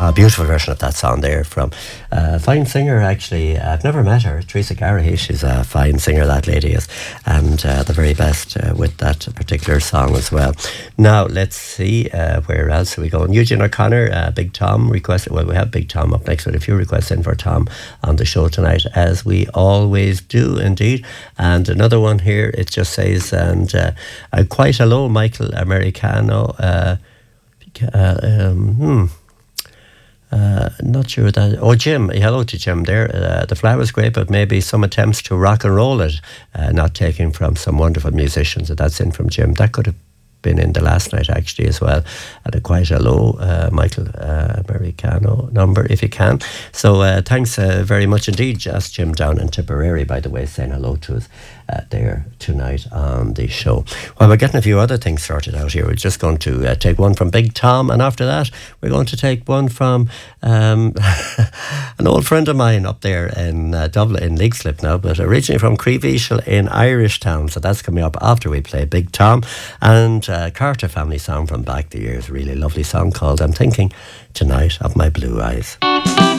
A beautiful version of that song there from a fine singer, actually. I've never met her, Teresa Garrahy. She's a fine singer, that lady is, and the very best with that particular song as well. Now, let's see, where else are we going? Eugene O'Connor, Big Tom requested, well, we have Big Tom up next, with a few requests in for Tom on the show tonight, as we always do indeed. And another one here, it just says, and quite hello, Michael Americano. Not sure that. Oh, Jim. Hello to Jim there. The Flower's great, but maybe some attempts to rock and roll it, not taken from some wonderful musicians. So that's in from Jim. That could have been in the last night actually as well, at a quite a low Michael Americano number if you can. So thanks very much indeed. Just Jim down in Tipperary, by the way, saying hello to us there tonight on the show. Well, we're getting a few other things sorted out here. We're just going to take one from Big Tom, and after that we're going to take one from an old friend of mine up there in Dublin, in Leixlip now, but originally from Creevishel in Irishtown. So that's coming up after we play Big Tom, and Carter family song from back the years, really lovely song called I'm Thinking Tonight of My Blue Eyes.